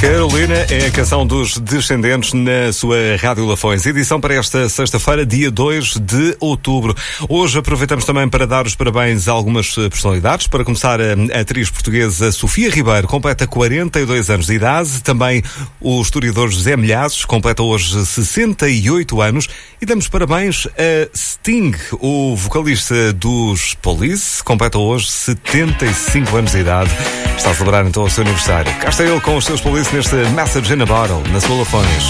Carolina é a canção dos Descendentes na sua Rádio Lafões. Edição para esta sexta-feira, dia 2 de outubro. Hoje aproveitamos também para dar os parabéns a algumas personalidades. Para começar, a atriz portuguesa Sofia Ribeiro completa 42 anos de idade. Também o historiador José Milhazes completa hoje 68 anos. E damos parabéns a Sting, o vocalista dos Police, completa hoje 75 anos de idade. Está a celebrar então o seu aniversário. Cá está ele com os seus Police neste Message in a Bottle, na sua Lafões.